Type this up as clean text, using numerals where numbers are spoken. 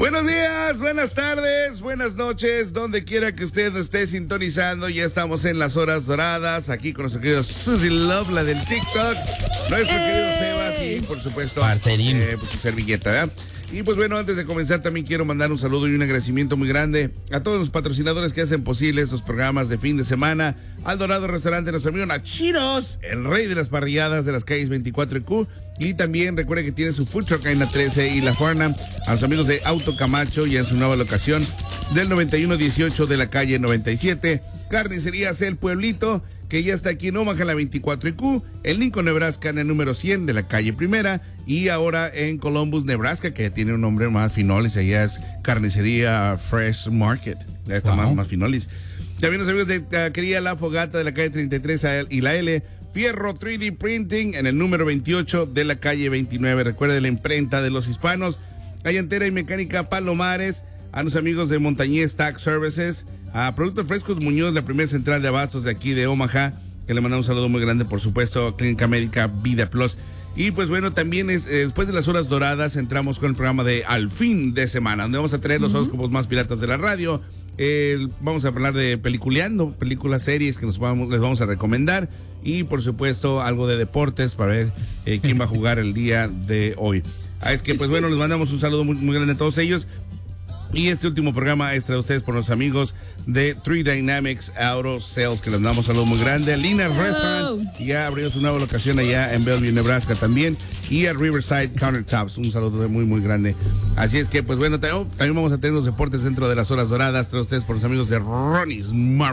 Buenos días, buenas tardes, buenas noches, donde quiera que usted nos esté sintonizando. Ya estamos en las horas doradas, aquí con nuestro querido Suzy Love, la del TikTok. Nuestro querido Sebas y, por supuesto, Parcerín. Pues su servilleta, ¿verdad? Y pues bueno, antes de comenzar también quiero mandar un saludo y un agradecimiento muy grande a todos los patrocinadores que hacen posible estos programas de fin de semana. Al Dorado Restaurante, nuestro amigo Nachiros, el rey de las parrilladas de las calles 24 y Q. Y también recuerde que tiene su food truck en la 13 y la Farnham. A los amigos de Auto Camacho y en su nueva locación del 9118 de la calle 97. Carnicerías El Pueblito, que ya está aquí en Omaha, la 24 y Q, en Lincoln, Nebraska, en el número 100 de la calle Primera, y ahora en Columbus, Nebraska, que tiene un nombre más finolis, allá es Carnicería Fresh Market, ya está más finolis. También los amigos de Taquería La Fogata de la calle 33 y la L, Fierro 3D Printing en el número 28 de la calle 29. Recuerde la imprenta de los hispanos. Allantera y Mecánica Palomares, a los amigos de Montañés Tax Services, a Productos Frescos Muñoz, la primera central de abastos de aquí de Omaha, que le mandamos un saludo muy grande, por supuesto, a Clínica Médica Vida Plus. Y pues bueno, también después de las horas doradas entramos con el programa de Al Fin de Semana, donde vamos a traer los horóscopos más piratas de la radio. Vamos a hablar de peliculeando, películas, series que les vamos a recomendar, y por supuesto algo de deportes para ver quién va a jugar el día de hoy. Es que pues bueno, les mandamos un saludo muy, muy grande a todos ellos. Y este último programa es traído a ustedes por los amigos de 3 Dynamics Auto Sales, que les damos un saludo muy grande. Lina Restaurant, ya abrió su nueva locación allá en Bellevue, Nebraska también. Y a Riverside Countertops, un saludo muy, muy grande. Así es que, pues bueno, también vamos a tener los deportes dentro de las horas doradas, traídos a ustedes por los amigos de Ronnie's Mar